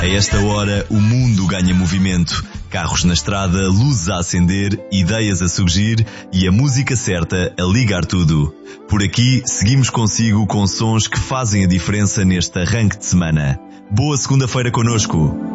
A esta hora, o mundo ganha movimento. Carros na estrada, luzes a acender, ideias a surgir e a música certa a ligar tudo. Por aqui, seguimos consigo com sons que fazem a diferença neste arranque de semana. Boa segunda-feira connosco!